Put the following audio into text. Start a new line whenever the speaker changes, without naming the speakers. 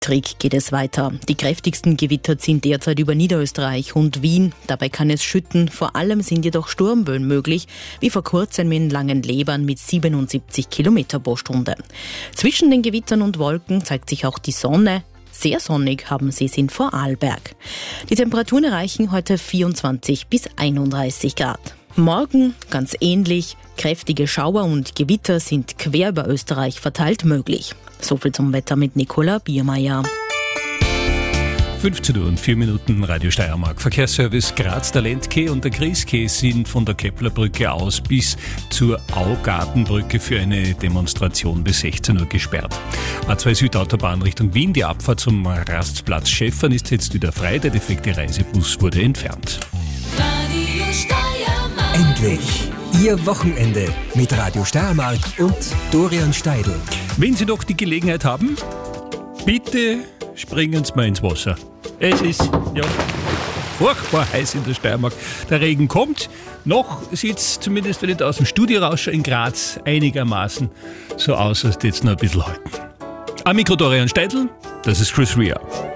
Trick geht es weiter. Die kräftigsten Gewitter ziehen derzeit über Niederösterreich und Wien. Dabei kann es schütten. Vor allem sind jedoch Sturmböen möglich, wie vor kurzem in Langenlebern mit 77 Kilometer pro Stunde. Zwischen den Gewittern und Wolken zeigt sich auch die Sonne. Sehr sonnig haben sie es in Vorarlberg. Die Temperaturen erreichen heute 24 bis 31 Grad. Morgen ganz ähnlich. Kräftige Schauer und Gewitter sind quer über Österreich verteilt möglich. Soviel zum Wetter mit Nicola Biermeier.
15:04 Radio Steiermark. Verkehrsservice Graz, der Lendke und der Grieske sind von der Keplerbrücke aus bis zur Augartenbrücke für eine Demonstration bis 16 Uhr gesperrt. A2 Südautobahn Richtung Wien, die Abfahrt zum Rastplatz Schäffern ist jetzt wieder frei. Der defekte Reisebus wurde entfernt.
Radio Steiermark.
Endlich! Ihr Wochenende mit Radio Steiermark und Dorian Steidl.
Wenn Sie doch die Gelegenheit haben, bitte springen Sie mal ins Wasser. Es ist ja furchtbar heiß in der Steiermark. Der Regen kommt. Noch sieht es, zumindest wenn ich da aus dem Studio rausschaue, in Graz einigermaßen so aus, als jetzt noch ein bisschen halten. Am Mikro Dorian Steidl, das ist Chris Rea.